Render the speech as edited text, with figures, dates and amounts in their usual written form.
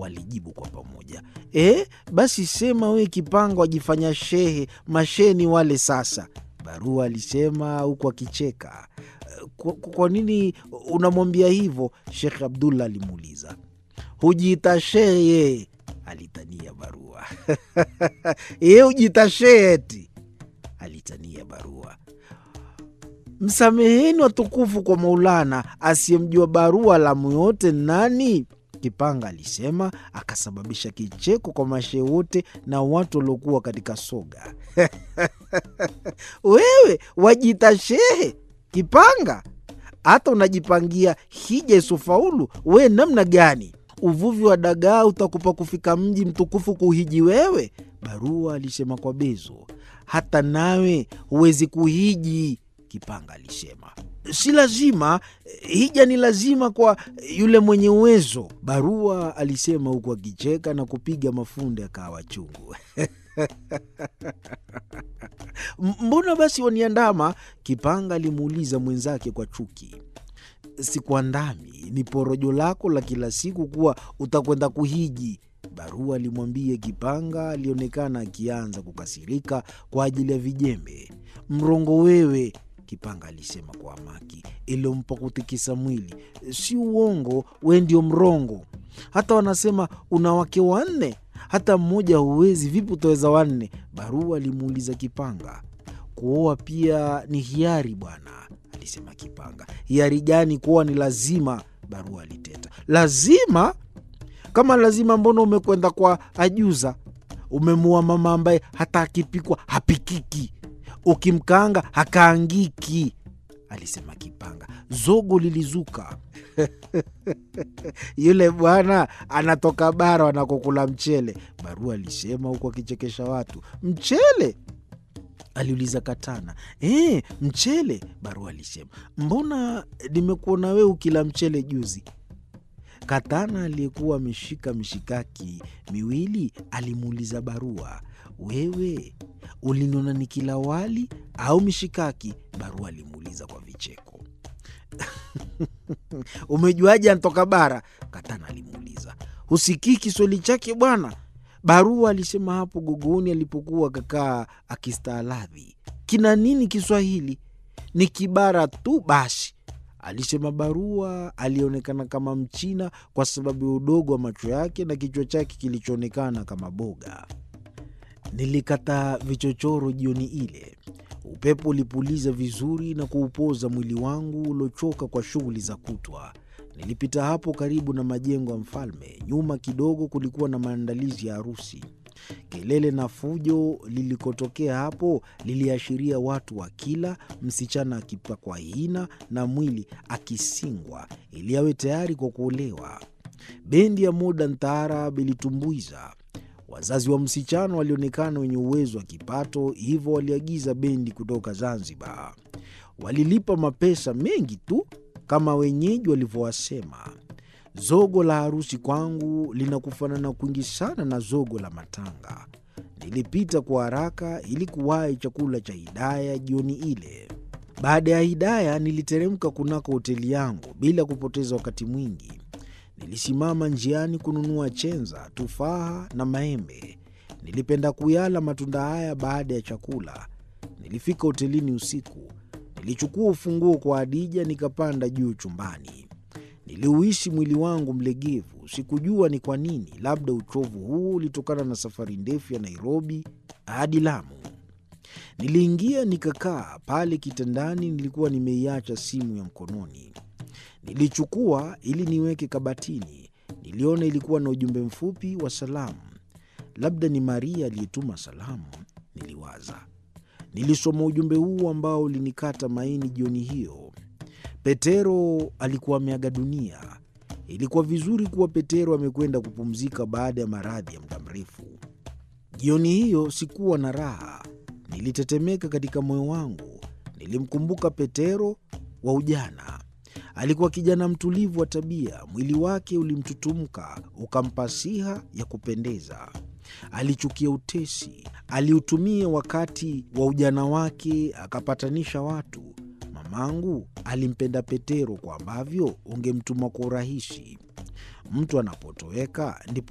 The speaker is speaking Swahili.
Walijibu kwa pamoja, basi sema we Kipanga wajifanya shehe, masheni wale sasa, Barua alisema huku akicheka. Kwa nini unamwambia hivyo? Sheikh Abdullah alimuuliza. Hujiita shehe, alitania Barua. Hujiita shehe eti, alitania Barua. Msameheni watukufu kwa Maulana, asiyemjua Barua alamu yote nani? Kipanga alisema, akasababisha kicheko kwa mashehe wote na watu waliokuwa katika soga. Wewe wajiita shehe Kipanga, hata unajipangia hija isofaulu, we namna gani? Uvuvi wa dagaa utakupa kufika mji mtukufu kuhiji wewe? Barua alisema kwa bezo. Hata nawe huwezi kuhiji, Kipanga alisema. Si lazima, hija ni lazima kwa yule mwenye uwezo, Barua alisema huku akicheka na kupiga mafunde akawa chungu. Mbona basi waniandama? Kipanga alimuuliza mwenzake kwa chuki. Sikuandami, ni porojo lako la kila siku kuwa utakwenda kuhiji, Barua alimwambia Kipanga. Alionekana akianza kukasirika kwa ajili ya vijembe. Mrongo wewe, Kipanga alisema kwa hamaki iliyompa kutikisa mwili. Si uongo, we ndio mrongo. Hata wanasema una wake 4, hata mmoja huwezi, vipi utaweza 4? Barua alimuuliza Kipanga. Kuoa pia ni hiari bwana, alisema Kipanga. Hiari gani? Kuoa ni lazima, Barua aliteta. Lazima? Kama lazima, mbona umekwenda kwa ajuza? Umemua mama ambaye hata akipikwa hapikiki, ukimkaanga hakaangiki, alisema Kipanga. Zogo lilizuka. Yule bwana anatoka bara wanakokula mchele, Barua alisema huku akichekesha watu. Mchele? Aliuliza Katana. Mchele, Barua alisema. Mbona nimekuona wewe ukila mchele juzi? Katana aliyekuwa ameshika mishikaki miwili alimuuliza Barua. Wewe uliniona nikila wali au mishikaki? Barua alimuuliza kwa vicheko. Umejuaje anatoka bara? Katana alimuuliza. Husikii Kiswahili chake bwana, Barua alisema hapo gogoni alipokuwa kakaa akistaaladhi. Kina nini Kiswahili? Ni kibara tu basi, alisema Barua. Alionekana kama Mchina kwa sababu ya udogo wa macho yake na kichwa chake kilichoonekana kama boga. Nilikata vichochoro jioni ile. Upepo ulipuliza vizuri na kuupoza mwili wangu uliochoka kwa shughuli za kutwa. Nilipita hapo karibu na majengo ya mfalme. Nyuma kidogo kulikuwa na maandalizi ya harusi. Kelele na fujo lilikotokea hapo liliashiria watu wakila, msichana akipakwa hina na mwili akisingwa ili awe tayari kwa kuolewa. Bendi ya Modern Taarab ilitumbuiza. Wazazi wa msichana walionekana wenye uwezo wa kipato, hivyo waliagiza bendi kutoka Zanzibar. Walilipa mapesa mengi tu kama wenyeji walivyowasema. Zogo la harusi kwangu linakufanana kwingi sana na zogo la matanga. Nilipita kwa haraka ili kuwahi chakula cha Hidaya jioni ile. Baada ya Hidaya niliteremka kunako hoteli yangu bila kupoteza wakati mwingi. Nilisimama njiani kununua chenza, tufaha na maembe. Nilipenda kuyala matunda haya baada ya chakula. Nilifika hotelini usiku. Nilichukua ufunguo kwa Hadija nikapanda juu chumbani. Niliuhisi mwili wangu mlegevu. Sikujua ni kwa nini, labda uchovu huu ulitokana na safari ndefu ya Nairobi hadi Lamu. Niliingia nikakaa pale kitandani. Nilikuwa nimeiacha simu ya mkononi. Nilichukua ili niweke kabatini. Niliona ilikuwa na ujumbe mfupi wa salamu. Labda ni Maria aliyetuma salamu, niliwaza. Nilisoma ujumbe huu ambao ulinikata maini jioni hiyo. Petero alikuwa ameaga dunia. Ilikuwa vizuri kuwa Petero amekwenda kupumzika baada ya maradhi ya muda mrefu. Jioni hiyo sikuwa na raha. Nilitetemeka katika moyo wangu. Nilimkumbuka Petero wa ujana. Alikuwa kijana mtulivu wa tabia. Mwili wake ulimtutumka, ukampa siha ya kupendeza. Alichukia utesi. Aliutumia wakati wa ujana wake akapatanisha watu. Mamangu alimpenda Petero kwa ambavyo ungemtuma kwa urahisi. Mtu anapotoweka ndipo